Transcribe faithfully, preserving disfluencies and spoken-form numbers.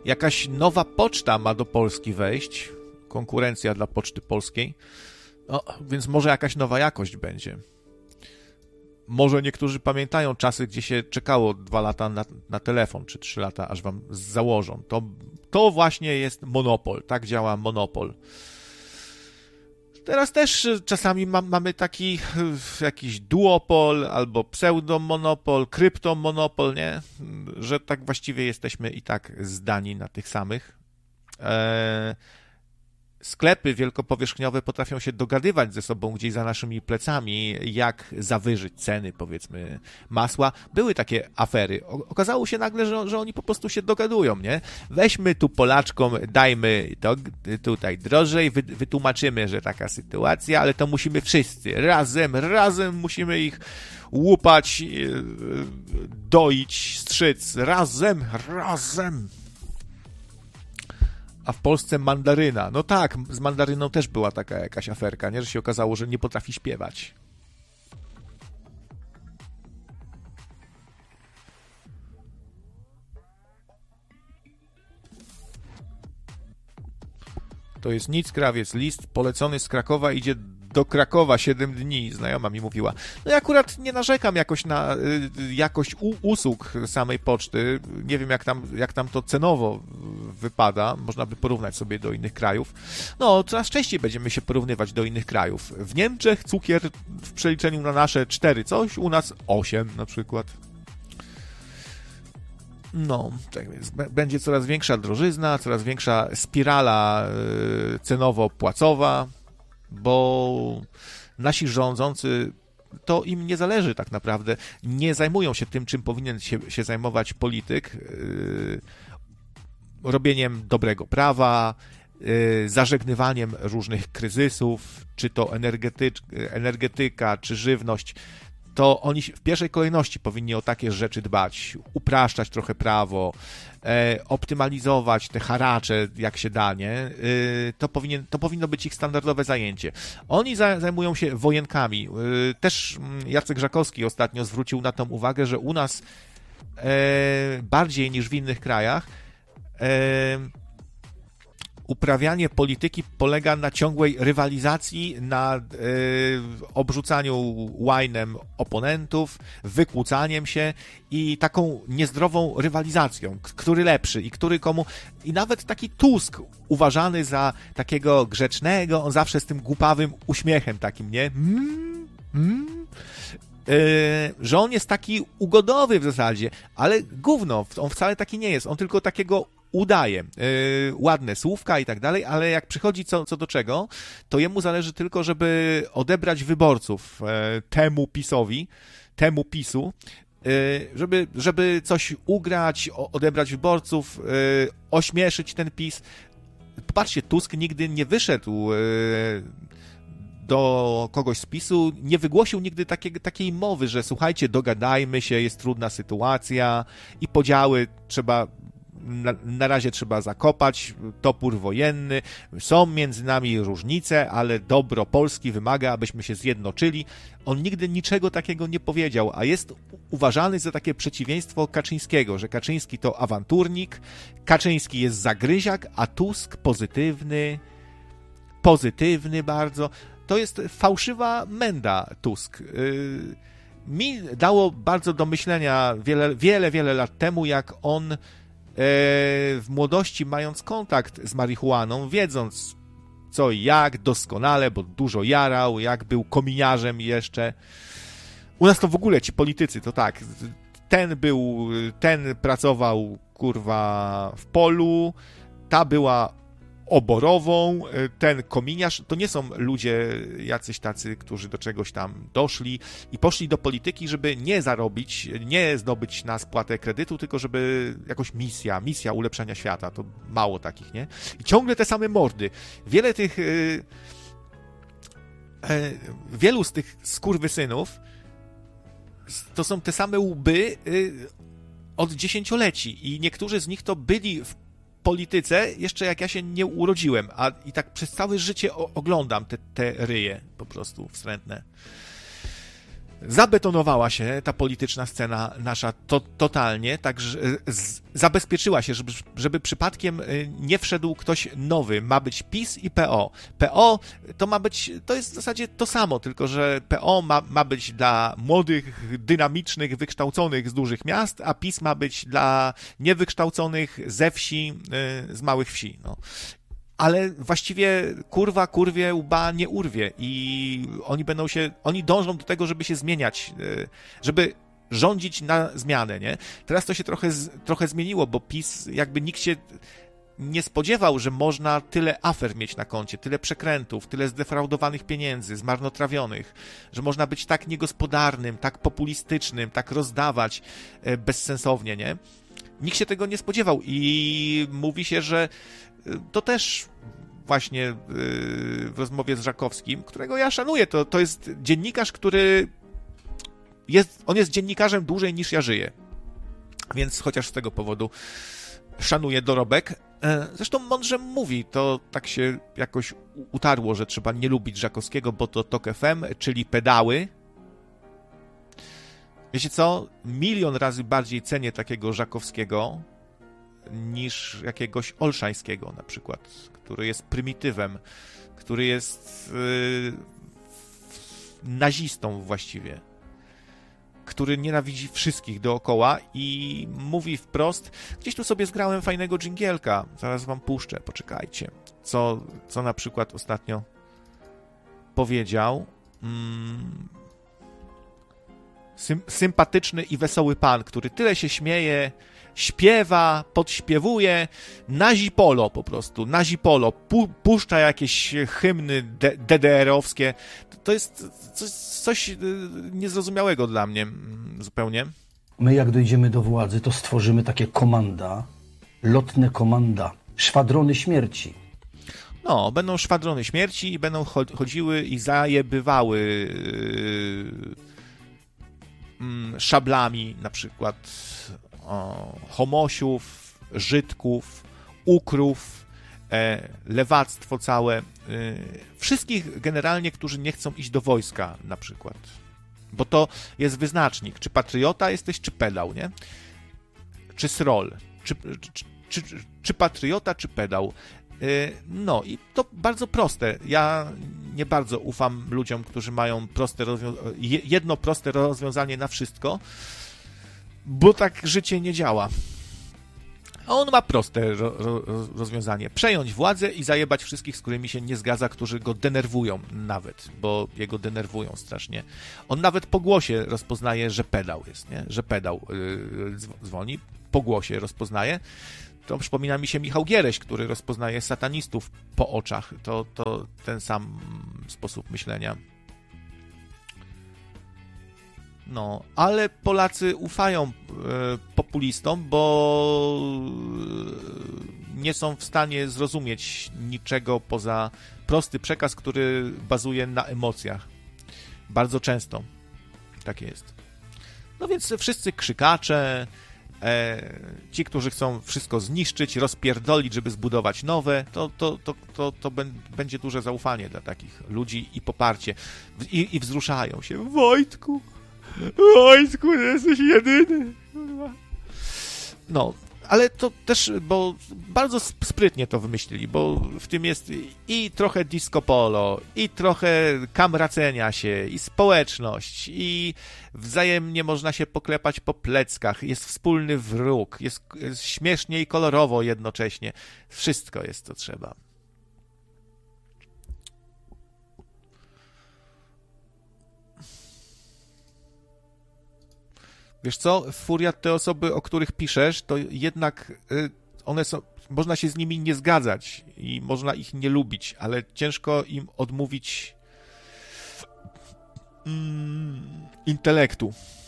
Jakaś nowa poczta ma do Polski wejść, konkurencja dla Poczty Polskiej, no, więc może jakaś nowa jakość będzie. Może niektórzy pamiętają czasy, gdzie się czekało dwa lata na, na telefon, czy trzy lata, aż wam założą. To, to właśnie jest monopol, tak działa monopol. Teraz też czasami ma, mamy taki jakiś duopol albo pseudomonopol, kryptomonopol, nie? Że tak właściwie jesteśmy i tak zdani na tych samych. Eee, sklepy wielkopowierzchniowe potrafią się dogadywać ze sobą gdzieś za naszymi plecami, jak zawyżyć ceny, powiedzmy, masła. Były takie afery. Okazało się nagle, że, że oni po prostu się dogadują, nie? Weźmy tu Polaczkom, dajmy to tutaj drożej, wy, wytłumaczymy, że taka sytuacja, ale to musimy wszyscy, razem, razem musimy ich łupać, doić, strzyc, razem, razem. A w Polsce mandaryna. No tak, z mandaryną też była taka jakaś aferka, nie? Że się okazało, że nie potrafi śpiewać. To jest nic, krawiec, list polecony z Krakowa idzie do Krakowa siedem dni, znajoma mi mówiła. No ja akurat nie narzekam jakoś na y, jakość u, usług samej poczty. Nie wiem, jak tam, jak tam to cenowo wypada. Można by porównać sobie do innych krajów. No, coraz częściej będziemy się porównywać do innych krajów. W Niemczech cukier w przeliczeniu na nasze cztery coś, u nas osiem na przykład. No, tak więc będzie coraz większa drożyzna, coraz większa spirala y, cenowo-płacowa, bo nasi rządzący, to im nie zależy tak naprawdę, nie zajmują się tym, czym powinien się, się zajmować polityk, yy, robieniem dobrego prawa, yy, zażegnywaniem różnych kryzysów, czy to energetycz, energetyka, czy żywność. To oni w pierwszej kolejności powinni o takie rzeczy dbać, upraszczać trochę prawo, e, optymalizować te haracze, jak się da, nie? E, to, powinien, to powinno być ich standardowe zajęcie. Oni za, zajmują się wojenkami. E, też Jacek Żakowski ostatnio zwrócił na tą uwagę, że u nas e, bardziej niż w innych krajach e, uprawianie polityki polega na ciągłej rywalizacji, na y, obrzucaniu łajnem oponentów, wykłócaniem się i taką niezdrową rywalizacją, który lepszy i który komu... I nawet taki Tusk, uważany za takiego grzecznego, on zawsze z tym głupawym uśmiechem takim, nie? Mm, mm. Yy, że on jest taki ugodowy w zasadzie, ale gówno, on wcale taki nie jest, on tylko takiego udaje, yy, ładne słówka i tak dalej, ale jak przychodzi co, co do czego, to jemu zależy tylko, żeby odebrać wyborców yy, temu PiSowi, temu PiSu, yy, żeby, żeby coś ugrać, o, odebrać wyborców, yy, ośmieszyć ten PiS. Popatrzcie, Tusk nigdy nie wyszedł yy, do kogoś z PiSu, nie wygłosił nigdy takiej, takiej mowy, że słuchajcie, dogadajmy się, jest trudna sytuacja i podziały trzeba, na, na razie trzeba zakopać, topór wojenny, są między nami różnice, ale dobro Polski wymaga, abyśmy się zjednoczyli. On nigdy niczego takiego nie powiedział, a jest uważany za takie przeciwieństwo Kaczyńskiego, że Kaczyński to awanturnik, Kaczyński jest zagryziak, a Tusk pozytywny, pozytywny bardzo. To jest fałszywa menda, Tusk. Mi dało bardzo do myślenia wiele, wiele, wiele lat temu, jak on w młodości, mając kontakt z marihuaną, wiedząc co i jak, doskonale, bo dużo jarał, jak był kominiarzem jeszcze. U nas to w ogóle ci politycy, to tak, ten był, ten pracował, kurwa, w polu, ta była oborową, ten kominiarz, to nie są ludzie jacyś tacy, którzy do czegoś tam doszli i poszli do polityki, żeby nie zarobić, nie zdobyć na spłatę kredytu, tylko żeby jakoś misja, misja ulepszania świata, to mało takich, nie? I ciągle te same mordy. Wiele tych, yy, yy, wielu z tych skurwysynów to są te same łby yy, od dziesięcioleci i niektórzy z nich to byli w polityce, jeszcze jak ja się nie urodziłem, a i tak przez całe życie o, oglądam te, te ryje po prostu wstrętne. zabetonowała się ta polityczna scena nasza to, totalnie, tak z, zabezpieczyła się, żeby, żeby przypadkiem nie wszedł ktoś nowy. Ma być PiS i P O. P O to ma być, to jest w zasadzie to samo, tylko że P O ma, ma być dla młodych, dynamicznych, wykształconych z dużych miast, a PiS ma być dla niewykształconych ze wsi, z małych wsi. No. Ale właściwie kurwa kurwie łba nie urwie i oni będą się, oni dążą do tego, żeby się zmieniać, żeby rządzić na zmianę, nie? Teraz to się trochę, trochę zmieniło, bo PiS, jakby nikt się nie spodziewał, że można tyle afer mieć na koncie, tyle przekrętów, tyle zdefraudowanych pieniędzy, zmarnotrawionych, że można być tak niegospodarnym, tak populistycznym, tak rozdawać bezsensownie, nie? Nikt się tego nie spodziewał i mówi się, że to też właśnie w rozmowie z Żakowskim, którego ja szanuję, to, to jest dziennikarz, który jest, on jest dziennikarzem dłużej niż ja żyję, więc chociaż z tego powodu szanuję dorobek. Zresztą mądrze mówi, to tak się jakoś utarło, że trzeba nie lubić Żakowskiego, bo to Tok F M, czyli pedały. Wiecie co? Milion razy bardziej cenię takiego Żakowskiego niż jakiegoś Olszańskiego na przykład, który jest prymitywem, który jest yy, nazistą właściwie, który nienawidzi wszystkich dookoła i mówi wprost. Gdzieś tu sobie zgrałem fajnego dżingielka, zaraz wam puszczę, poczekajcie, co, co na przykład ostatnio powiedział. Hmm. Sym, sympatyczny i wesoły pan, który tyle się śmieje, śpiewa, podśpiewuje, nazipolo po prostu, nazipolo, pu, puszcza jakieś hymny de, D D R-owskie. To jest coś, coś niezrozumiałego dla mnie zupełnie. My jak dojdziemy do władzy, to stworzymy takie komanda, lotne komanda, szwadrony śmierci. No, będą szwadrony śmierci i będą chodziły i zajebywały yy, szablami na przykład o, homosiów, Żydków, ukrów, e, lewactwo całe, e, wszystkich generalnie, którzy nie chcą iść do wojska na przykład, bo to jest wyznacznik, czy patriota jesteś, czy pedał, nie? Czy srol, czy, czy, czy, czy patriota, czy pedał. E, no i to bardzo proste. Ja nie bardzo ufam ludziom, którzy mają proste rozwią- jedno proste rozwiązanie na wszystko, bo tak życie nie działa. A on ma proste ro, ro, rozwiązanie. Przejąć władzę i zajebać wszystkich, z którymi się nie zgadza, którzy go denerwują nawet, bo jego denerwują strasznie. On nawet po głosie rozpoznaje, że pedał jest, nie? Że pedał yy, dzwoni. Po głosie rozpoznaje. To przypomina mi się Michał Giereś, który rozpoznaje satanistów po oczach. To, to ten sam sposób myślenia. No, ale Polacy ufają e, populistom, bo nie są w stanie zrozumieć niczego poza prosty przekaz, który bazuje na emocjach. Bardzo często takie jest. No więc wszyscy krzykacze, e, ci, którzy chcą wszystko zniszczyć, rozpierdolić, żeby zbudować nowe, to, to, to, to, to będzie duże zaufanie dla takich ludzi i poparcie. I, i wzruszają się. Wojtku! Wojtku, jesteś jedyny. No, ale to też, bo bardzo sprytnie to wymyślili, bo w tym jest i trochę disco polo, i trochę kamracenia się, i społeczność, i wzajemnie można się poklepać po pleckach, jest wspólny wróg, jest, jest śmiesznie i kolorowo jednocześnie. Wszystko jest, co trzeba. Wiesz co, Furiat, te osoby, o których piszesz, to jednak one są, można się z nimi nie zgadzać i można ich nie lubić, ale ciężko im odmówić mm, intelektu.